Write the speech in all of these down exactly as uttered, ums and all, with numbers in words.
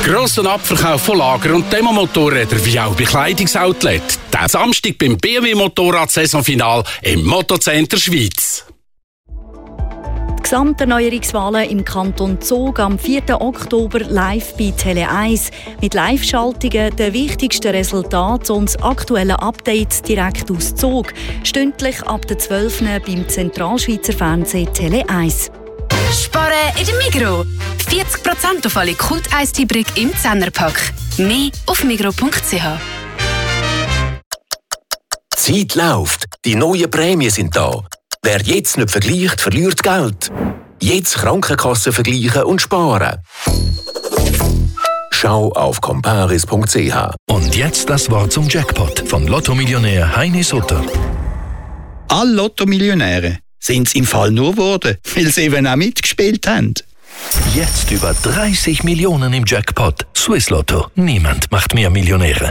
Grosser Abverkauf von Lager- und Demomotorrädern wie auch Bekleidungsoutlet. Diesen Samstag beim B M W-Motorrad-Saisonfinal im Motocenter Schweiz. Die Gesamterneuerungswahlen im Kanton Zug am vierten Oktober live bei Tele eins. Mit Live-Schaltungen, den wichtigsten Resultaten und aktuellen Updates direkt aus Zug. Stündlich ab der zwölf Uhr beim Zentralschweizer Fernsehen Tele eins. Sparen in der Migros. vierzig Prozent auf alle Kult-Eistee-Brick im Zehnerpack. Mehr auf migros punkt c h. Die Zeit läuft. Die neuen Prämien sind da. Wer jetzt nicht vergleicht, verliert Geld. Jetzt Krankenkassen vergleichen und sparen. Schau auf comparis punkt c h. Und jetzt das Wort zum Jackpot von Lotto-Millionär Heini Sutter. Alle Lotto-Millionäre sind es im Fall nur geworden, weil sie eben auch mitgespielt haben. Jetzt über dreißig Millionen im Jackpot. Swiss Lotto. Niemand macht mehr Millionäre.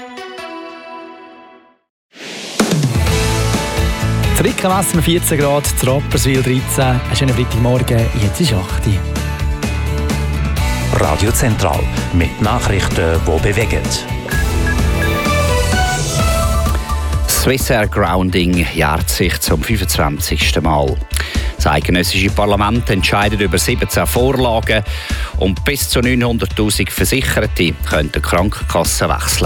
Frickenwasser vierzehn Grad, zu Rapperswil dreizehn. Einen schönen Freitagmorgen, jetzt ist acht Uhr. Radio Zentral mit Nachrichten, die bewegen. Swissair Grounding jährt sich zum fünfundzwanzigsten Mal. Das eidgenössische Parlament entscheidet über siebzehn Vorlagen und bis zu neunhunderttausend Versicherte können die Krankenkassen wechseln.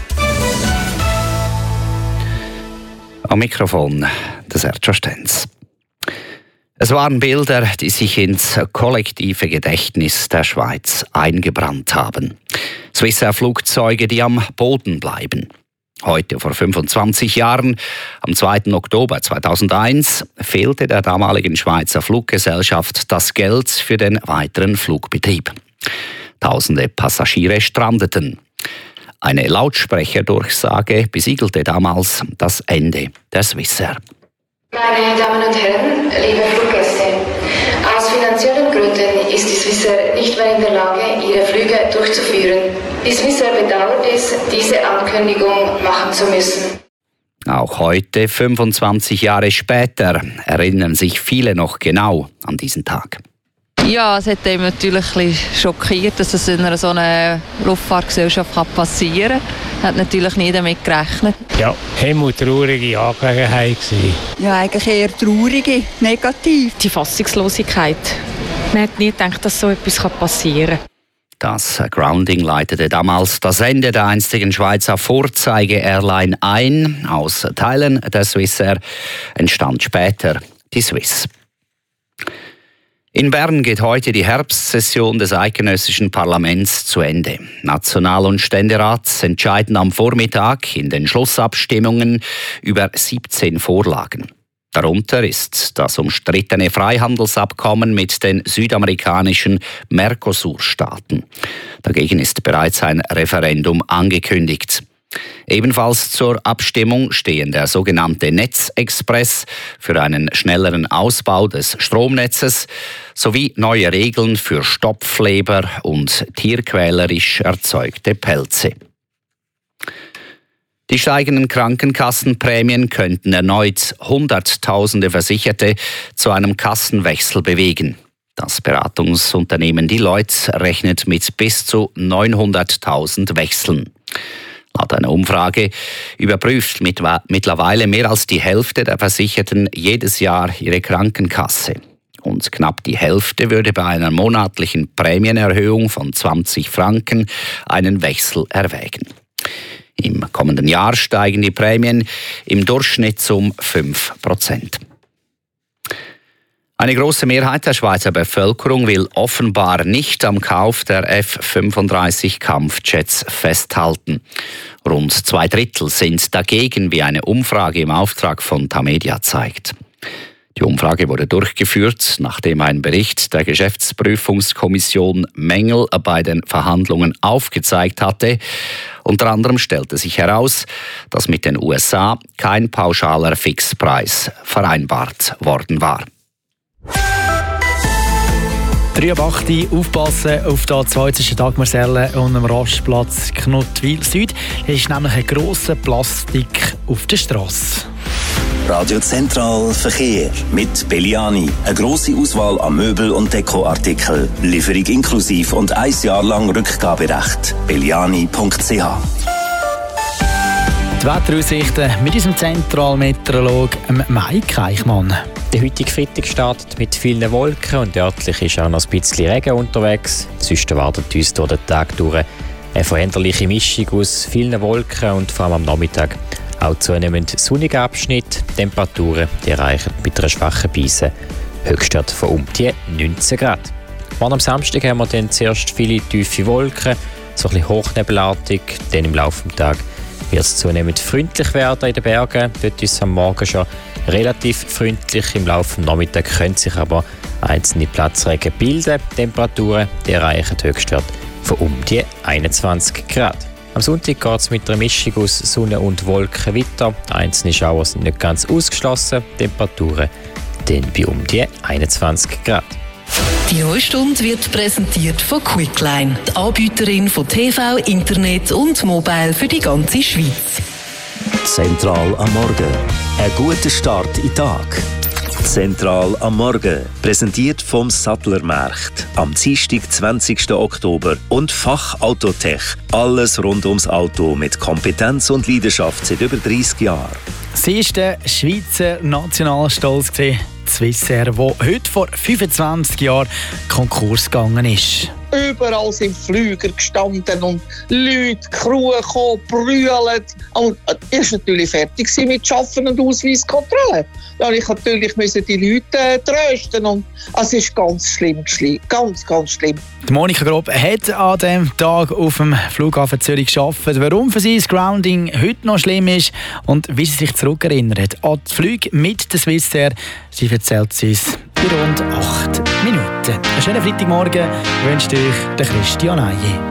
Am Mikrofon der Sergio Stenz. Es waren Bilder, die sich ins kollektive Gedächtnis der Schweiz eingebrannt haben. Swissair-Flugzeuge, die am Boden bleiben. Heute vor fünfundzwanzig Jahren, am zweiten Oktober zweitausendeins, fehlte der damaligen Schweizer Fluggesellschaft das Geld für den weiteren Flugbetrieb. Tausende Passagiere strandeten. Eine Lautsprecherdurchsage besiegelte damals das Ende der Swissair. Meine Damen und Herren, liebe Fluggäste, aus finanziellen Gründen ist die Swissair nicht mehr in der Lage, ihre Flüge durchzuführen. Die Swissair bedauert es, diese Ankündigung machen zu müssen. Auch heute, fünfundzwanzig Jahre später, erinnern sich viele noch genau an diesen Tag. Ja, es hat eben natürlich ein bisschen schockiert, dass es in einer so einer Luftfahrtgesellschaft passieren kann. Hat natürlich nie damit gerechnet. Ja, eine traurige Angelegenheit. Ja, eigentlich eher traurige, negativ. Die Fassungslosigkeit. Man hat nie gedacht, dass so etwas passieren kann. Das Grounding leitete damals das Ende der einstigen Schweizer Vorzeige-Airline ein. Aus Teilen der Swissair entstand später die Swiss. In Bern geht heute die Herbstsession des eidgenössischen Parlaments zu Ende. National- und Ständerat entscheiden am Vormittag in den Schlussabstimmungen über siebzehn Vorlagen. Darunter ist das umstrittene Freihandelsabkommen mit den südamerikanischen Mercosur-Staaten. Dagegen ist bereits ein Referendum angekündigt. Ebenfalls zur Abstimmung stehen der sogenannte Netzexpress für einen schnelleren Ausbau des Stromnetzes sowie neue Regeln für Stopfleber und tierquälerisch erzeugte Pelze. Die steigenden Krankenkassenprämien könnten erneut Hunderttausende Versicherte zu einem Kassenwechsel bewegen. Das Beratungsunternehmen Deloitte rechnet mit bis zu neunhunderttausend Wechseln. Laut einer Umfrage überprüft mittlerweile mehr als die Hälfte der Versicherten jedes Jahr ihre Krankenkasse. Und knapp die Hälfte würde bei einer monatlichen Prämienerhöhung von zwanzig Franken einen Wechsel erwägen. Im kommenden Jahr steigen die Prämien im Durchschnitt um fünf Prozent. Eine große Mehrheit der Schweizer Bevölkerung will offenbar nicht am Kauf der F fünfunddreißig Kampfjets festhalten. Rund zwei Drittel sind dagegen, wie eine Umfrage im Auftrag von Tamedia zeigt. Die Umfrage wurde durchgeführt, nachdem ein Bericht der Geschäftsprüfungskommission Mängel bei den Verhandlungen aufgezeigt hatte. Unter anderem stellte sich heraus, dass mit den U S A kein pauschaler Fixpreis vereinbart worden war. drei ab acht, aufpassen auf die A zwei zwischen Dagmarselle und dem Rastplatz Knottwil Süd. Hier ist nämlich ein grosser Plastik auf der Strasse. Radio Zentral Verkehr mit Belliani. Eine grosse Auswahl an Möbel- und Dekoartikeln. Lieferung inklusiv und ein Jahr lang Rückgaberecht. belliani punkt c h. Die Wetteraussichten mit unserem Zentralmeteorolog Mike Eichmann. Der heutige Freitag startet mit vielen Wolken und örtlich ist auch noch ein bisschen Regen unterwegs. Sonst erwartet uns durch den Tag durch eine veränderliche Mischung aus vielen Wolken und vor allem am Nachmittag auch zunehmend sonnige Abschnitte. Die Temperaturen die erreichen mit einer schwachen Brise Höchstwert von um die neunzehn Grad. Morgen am Samstag haben wir dann zuerst viele tiefe Wolken, so ein bisschen hochnebelartig. Dann im Laufe des Tages wird es zunehmend freundlich werden in den Bergen. Dort ist es am Morgen schon relativ freundlich. Im Laufe des Nachmittags können sich aber einzelne Platzregen bilden. Die Temperaturen die erreichen Höchstwert von um die einundzwanzig Grad. Am Sonntag geht es mit einer Mischung aus Sonne und Wolken weiter. Einzelne Schauer sind nicht ganz ausgeschlossen. Temperaturen dann bei um die einundzwanzig Grad. Die neue Stunde wird präsentiert von Quickline, die Anbieterin von T V, Internet und Mobile für die ganze Schweiz. Zentral am Morgen. Ein guter Start in den Tag. Zentral am Morgen. Präsentiert vom Sattlermarkt. Am Dienstag, zwanzigsten Oktober. Und Fachautotech. Alles rund ums Auto mit Kompetenz und Leidenschaft seit über dreissig Jahren. Sie war der Schweizer Nationalstolz, Swissair, der heute vor fünfundzwanzig Jahren Konkurs gegangen ist. Überall sind Flüger gestanden und Leute, Crew gekommen, brüllen. Und ich war natürlich fertig mit Schaffen und Ausweiskontrolle. Dann ich natürlich musste die Leute äh, trösten. Und es ist ganz schlimm, ganz, ganz schlimm. Die Monika Grob hat an diesem Tag auf dem Flughafen Zürich gearbeitet. Warum für sie das Grounding heute noch schlimm ist und wie sie sich zurückerinnert an die Flüge mit der Swissair. Sie erzählt sie uns in rund acht Minuten. Einen schönen Freitagmorgen wünscht euch der Christian Eije.